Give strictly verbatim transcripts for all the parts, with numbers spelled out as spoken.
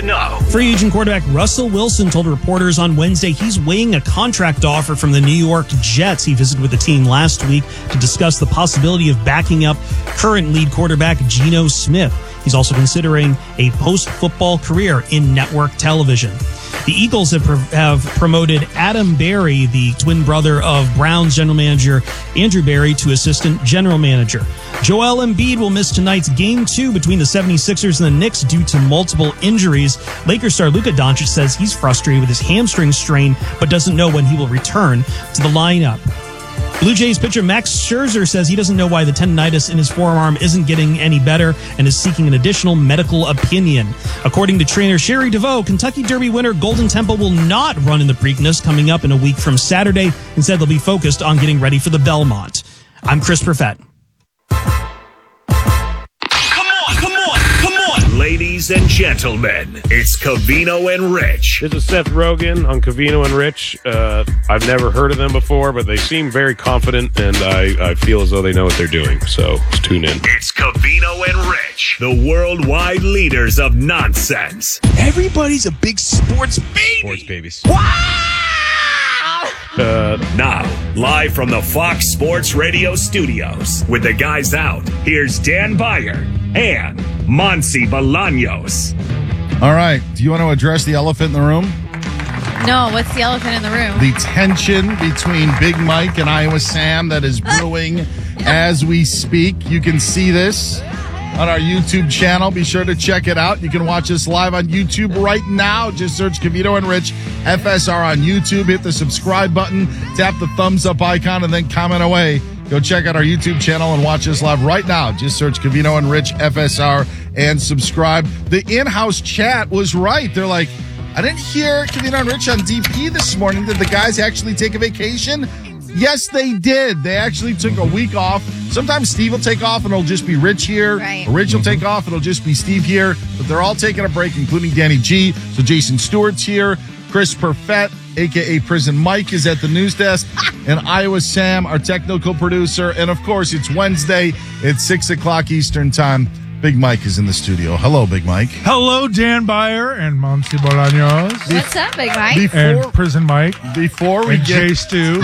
No. Free agent quarterback Russell Wilson told reporters on Wednesday he's weighing a contract offer from the New York Jets. He visited with the team last week to discuss the possibility of backing up current lead quarterback Geno Smith. He's also considering a post-football career in network television. The Eagles have, pro- have promoted Adam Berry, the twin brother of Browns general manager Andrew Berry, to assistant general manager. Joel Embiid will miss tonight's game two between the seventy-sixers and the Knicks due to multiple injuries. Lakers star Luka Doncic says he's frustrated with his hamstring strain, but doesn't know when he will return to the lineup. Blue Jays pitcher Max Scherzer says he doesn't know why the tendonitis in his forearm isn't getting any better and is seeking an additional medical opinion. According to trainer Sherry DeVoe, Kentucky Derby winner Golden Temple will not run in the Preakness coming up in a week from Saturday. Instead, they'll be focused on getting ready for the Belmont. I'm Chris Perfett. Ladies and gentlemen, it's Covino and Rich. This is Seth Rogen on Covino and Rich. Uh, I've never heard of them before, but they seem very confident, and I, I feel as though they know what they're doing. So let's tune in. It's Covino and Rich, the worldwide leaders of nonsense. Everybody's a big sports baby. Sports babies. Wow! Uh, Now, live from the Fox Sports Radio studios, with the guys out, here's Dan Beyer and Monsi Bolaños. All right. Do you want to address the elephant in the room? No, what's the elephant in the room? The tension between Big Mike and Iowa Sam that is brewing as we speak. You can see this on our YouTube channel. Be sure to check it out. You can watch us live on YouTube right now. Just search Covino and Rich F S R on YouTube. Hit the subscribe button, tap the thumbs up icon, and then comment away. Go check out our YouTube channel and watch us live right now. Just search Covino and Rich F S R and subscribe. The in-house chat was right. They're like, I didn't hear Covino and Rich on D P this morning. Did the guys actually take a vacation? Yes, they did. They actually took a week off. Sometimes Steve will take off and it'll just be Rich here. Right. Or Rich will take off and it'll just be Steve here. But they're all taking a break, including Danny G. So Jason Stewart's here. Chris Perfett, a k a. Prison Mike, is at the news desk. And Iowa Sam, our technical producer. And, of course, it's Wednesday. It's six o'clock Eastern time. Big Mike is in the studio. Hello, Big Mike. Hello, Dan Beyer and Monsi Bolaños. What's up, Big Mike? Before, And Prison Mike. before we And get... Jay Stu.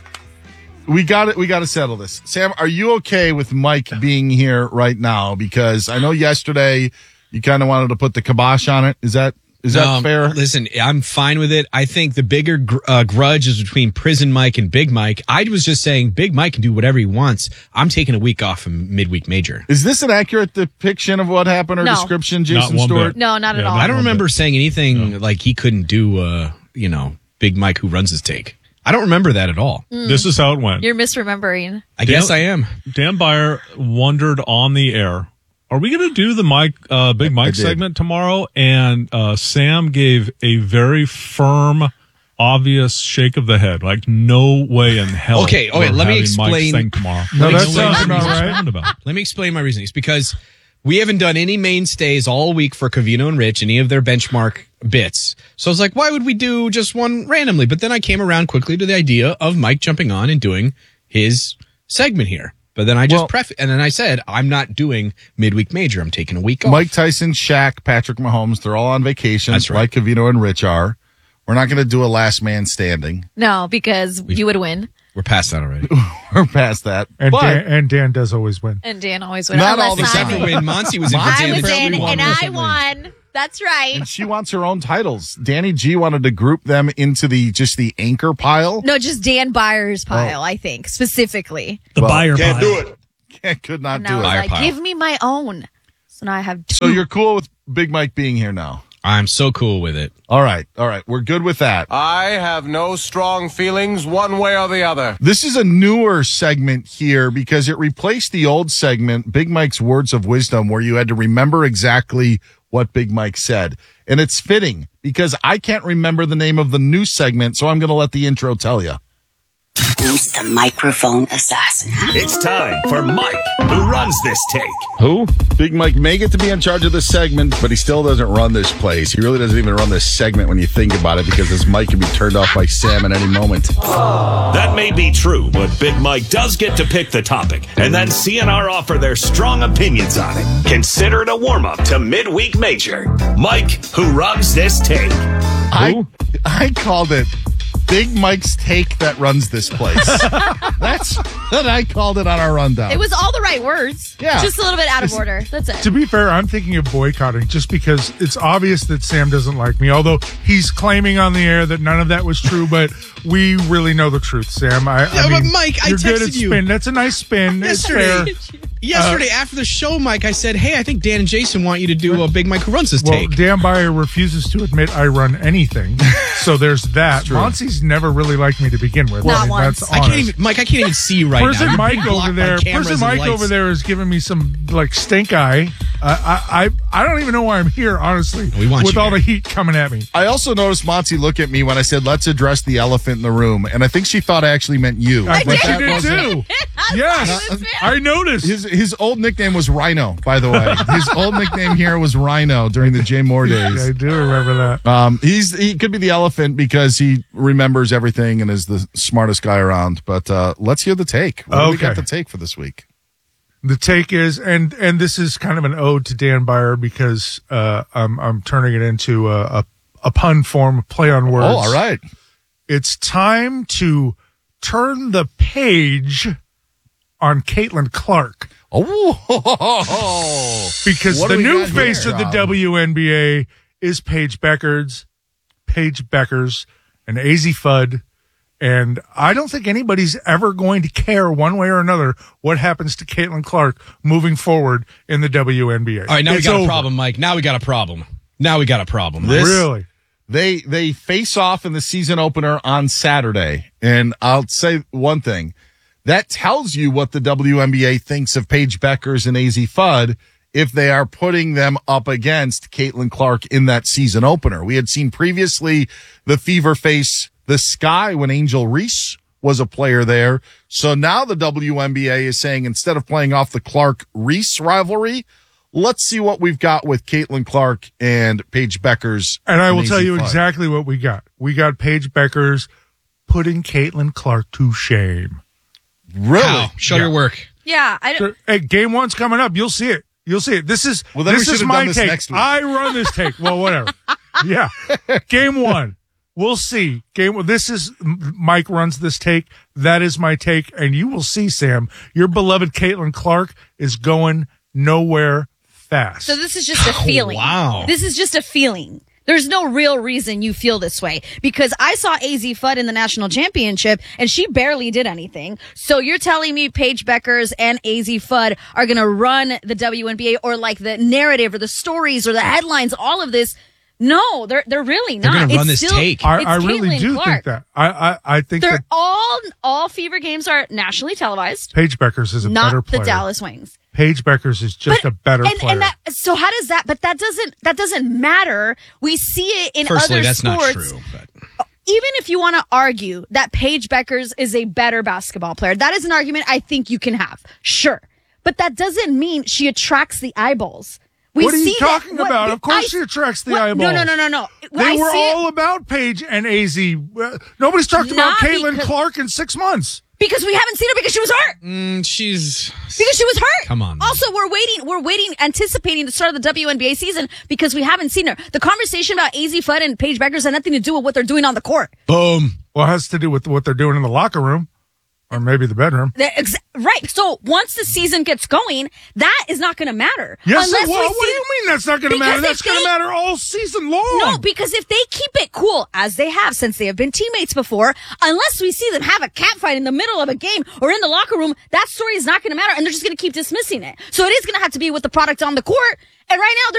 We got it. We got to settle this. Sam, are you okay with Mike being here right now? Because I know yesterday you kind of wanted to put the kibosh on it. Is that is that Um, fair? Listen, I'm fine with it. I think the bigger gr- uh, grudge is between Prison Mike and Big Mike. I was just saying Big Mike can do whatever he wants. I'm taking a week off from midweek major. Is this an accurate depiction of what happened or No. description, Jason one Stewart? bit. No, not at Yeah, all. I don't remember saying anything like he couldn't do, uh, you know, Big Mike who runs his take. I don't remember that at all. This is how it went. You're misremembering. I guess I am. Dan Beyer wondered on the air, are we going to do the Mike, uh, Big Mike did. segment tomorrow? And uh, Sam gave a very firm, obvious shake of the head, like no way in hell. Okay, okay, we're let me having explain- Mike sing tomorrow. No, that explain sounds my about reasons. right. About. Let me explain my reasons. Because we haven't done any mainstays all week for Covino and Rich, any of their benchmark bits. So I was like, why would we do just one randomly? But then I came around quickly to the idea of Mike jumping on and doing his segment here. But then I just Well- pref and then I said, I'm not doing midweek major. I'm taking a week off. Mike Tyson, Shaq, Patrick Mahomes, they're all on vacation. That's right. Like Covino and Rich are. We're not going to do a last man standing. No, because you would win. We're past that already. We're past that. And but Dan, and Dan does always win. And Dan always wins. Not all the Unless Except time. for when Monty was in. Mine for Dan I was the in, True and One I recently. won. That's right. and she wants her own titles. Danny G wanted to group them into the just the anchor pile. No, just Dan Byers' pile, I think, specifically. The Well, Beyer can't pile. do it. Could not And do I was it. Buyer like, pile. give me my own. So now I have two. So you're cool with Big Mike being here now? I'm so cool with it. All right. All right. We're good with that. I have no strong feelings one way or the other. This is a newer segment here because it replaced the old segment, Big Mike's Words of Wisdom, where you had to remember exactly what Big Mike said. And it's fitting because I can't remember the name of the new segment, so I'm going to let the intro tell you. Who's the microphone assassin? It's time for Mike, who runs this take. Who? Big Mike may get to be in charge of this segment, but he still doesn't run this place. He really doesn't even run this segment when you think about it, because his mic can be turned off by Sam at any moment. That may be true, but Big Mike does get to pick the topic, and then C N R offer their strong opinions on it. Consider it a warm-up to Midweek Major. Mike, who runs this take. I, I called it Big Mike's take that runs this place. That's what I called it on our rundown. It was all the right words. Yeah. Just a little bit out of order. That's it. To be fair, I'm thinking of boycotting just because it's obvious that Sam doesn't like me, although he's claiming on the air that none of that was true, but we really know the truth, Sam. I, Yeah, I mean, but Mike, I you're good at texted you. spin. That's a nice spin. It's fair. Yesterday, yesterday after the show, Mike, I said, hey, I think Dan and Jason want you to do a Big Mike who runs this Well, take. Dan Byer refuses to admit I run anything, so there's that. Monsie's never really liked me to begin with. Not I mean, once. That's I can't honest. even, Mike, I can't even see you right Person now. You're Mike being over blocked by there, cameras person and Mike lights. over there is giving me some like stink eye. Uh, I, I I don't even know why I'm here, honestly. We want with you all here. the heat coming at me. I also noticed Monty look at me when I said, let's address the elephant in the room. And I think she thought I actually meant you. I think But you that did wasn't- too. Yes, I noticed. His his old nickname was Rhino, by the way. His old nickname here was Rhino during the Jay Moore days. I do remember that. Um, he's he could be the elephant because he remembers everything and is the smartest guy around. But uh, let's hear the take. What do we got Okay. the take for this week? The take is, and and this is kind of an ode to Dan Byer because uh, I'm I'm turning it into a, a a pun form, play on words. Oh, all right. It's time to turn the page on Caitlin Clark. Oh, Because What the do we new got face here, of the Rob? W N B A is Paige Beckers, Paige Beckers, and A Z Fudd. And I don't think anybody's ever going to care one way or another what happens to Caitlin Clark moving forward in the W N B A. All right, now It's we got over. a problem, Mike. Now we got a problem. Now we got a problem. This, Really? They they face off in the season opener on Saturday, and I'll say one thing: that tells you what the W N B A thinks of Paige Beckers and A Z Fudd if they are putting them up against Caitlin Clark in that season opener. We had seen previously the Fever face the Sky when Angel Reese was a player there. So now the W N B A is saying instead of playing off the Clark-Reese rivalry, let's see what we've got with Caitlin Clark and Paige Beckers. And I will A Z tell you Fudd. exactly what we got. We got Paige Beckers putting Caitlin Clark to shame. Really? How? Show Yeah. your work. Yeah. I don't, So, hey, game one's coming up. You'll see it. You'll see it. This is Well, then we this should is have my done this take. next week. I run this take. Well, whatever. Yeah. Game one. We'll see. Game. This is Mike runs this take. That is my take, and you will see, Sam. Your beloved Caitlin Clark is going nowhere fast. so this is just a feeling. wow. This is just a feeling. There's no real reason you feel this way because I saw A Z Fudd in the national championship and she barely did anything. So you're telling me Paige Beckers and A Z Fudd are going to run the W N B A or like the narrative or the stories or the headlines, all of this. No, they're they're really They're not. gonna It's run this still- take. I, it's I really Caitlin do Clark. think that. I I, I think They're that all all Fever games are nationally televised, Paige Beckers is a better not player. the Dallas Wings. Paige Beckers is just But- a better and, player. And that, so how does that? But that doesn't that doesn't matter. We see it in Firstly, other that's sports. not true. But Even if you want to argue that Paige Beckers is a better basketball player, that is an argument I think you can have. Sure, but that doesn't mean she attracts the eyeballs. We what are you see that- talking what- about? Of course I- she attracts the what- eyeballs. No, no, no, no, no. They I were see it- all about Paige and A Z. Uh, Nobody's talked Not about Caitlin because- Clark in six months. because we haven't seen her because she was hurt. mm, she's Because she was hurt. Come on, man. Also, we're waiting. We're waiting, anticipating the start of the W N B A season because we haven't seen her. The conversation about A Z Fudd and Paige Beckers had nothing to do with what they're doing on the court. boom. Well, it has to do with what they're doing in the locker room, or maybe the bedroom. The ex- right. So once the season gets going, that is not going to matter. Yes, Unless it, well, we what do see- you mean that's not going to Because matter? if That's going to they- matter all season long. No, because if they keep it cool, as they have since they have been teammates before, unless we see them have a catfight in the middle of a game or in the locker room, that story is not going to matter, and they're just going to keep dismissing it. So it is going to have to be with the product on the court. And right now, they're